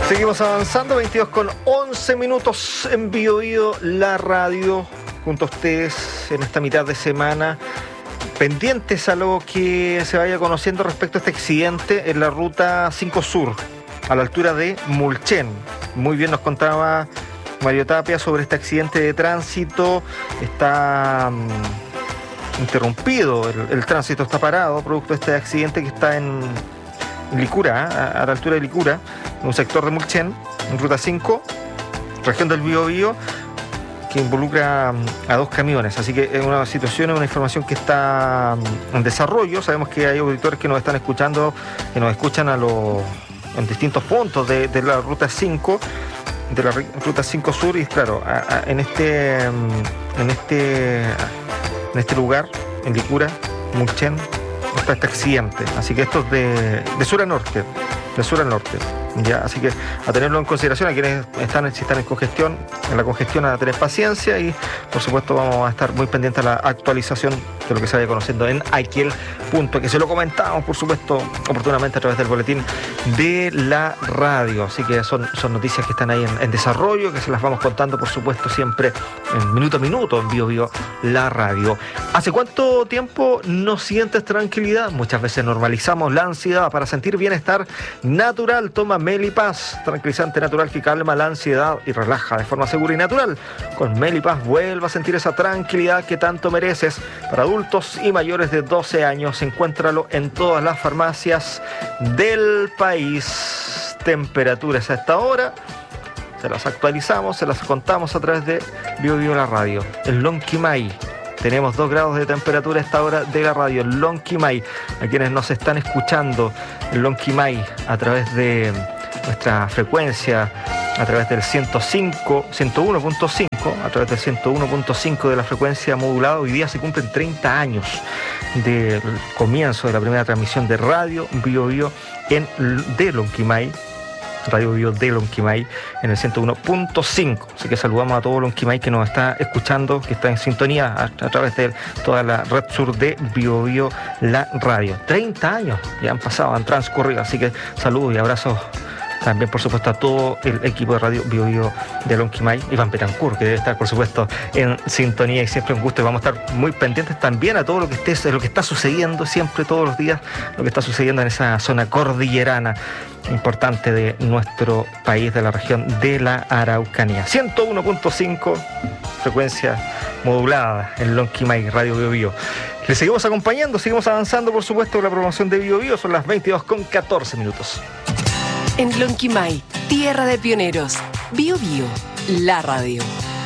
Seguimos avanzando, 22 con 11 minutos en Bio, la radio, junto a ustedes en esta mitad de semana, pendientes a lo que se vaya conociendo respecto a este accidente en la ruta 5 Sur, a la altura de Mulchen. Muy bien nos contaba Mario Tapia sobre este accidente de tránsito. Está interrumpido, el tránsito está parado, producto de este accidente que está en Licura, a la altura de Licura, en un sector de Mulchen, en ruta 5, región del Biobío, que involucra a dos camiones. Así que es una situación, es una información que está en desarrollo. Sabemos que hay auditores que nos están escuchando, que nos escuchan en distintos puntos de la ruta 5, de la ruta 5 Sur, y claro, en este lugar, en Licura, Mulchen, está este accidente. Así que esto es de sur a norte, ¿ya? Así que a tenerlo en consideración, a quienes si están en congestión, en la congestión, a tener paciencia, y por supuesto vamos a estar muy pendientes a la actualización de lo que se vaya conociendo en aquel punto, que se lo comentamos por supuesto oportunamente a través del boletín de la radio. Así que son noticias que están ahí en desarrollo, que se las vamos contando por supuesto siempre en minuto a minuto en Bio, la radio. ¿Hace cuánto tiempo no sientes tranquilidad? Muchas veces normalizamos la ansiedad. Para sentir bienestar natural, toma Melipaz, tranquilizante natural que calma la ansiedad y relaja de forma segura y natural. Con Melipaz vuelva a sentir esa tranquilidad que tanto mereces. Para adultos y mayores de 12 años, encuéntralo en todas las farmacias del país. Temperaturas a esta hora, se las actualizamos, se las contamos a través de Bio la radio. El Lonquimay, tenemos 2 grados de temperatura a esta hora de la radio. El Lonquimay, a quienes nos están escuchando, el Lonquimay a través de nuestra frecuencia, a través del 101.5, a través del 101.5 de la frecuencia modulada. Hoy día se cumplen 30 años del comienzo de la primera transmisión de Radio Bio de Lonquimay, Radio Bio de Lonquimay, en el 101.5. Así que saludamos a todo Lonquimay que nos está escuchando, que está en sintonía a través de toda la red sur de Bio la radio. 30 años ya han pasado, han transcurrido, así que saludos y abrazos también, por supuesto, a todo el equipo de Radio Bio de Lonquimay. Iván Betancourt, que debe estar, por supuesto, en sintonía, y siempre un gusto. Y vamos a estar muy pendientes también a todo lo que está sucediendo, siempre, todos los días, lo que está sucediendo en esa zona cordillerana importante de nuestro país, de la región de la Araucanía. 101.5, frecuencia modulada en Lonquimay, Radio Bio. Le seguimos acompañando, seguimos avanzando, por supuesto, con la promoción de Bio. Son las 22 con 14 minutos. En Lonquimay, tierra de pioneros. Bio, la radio.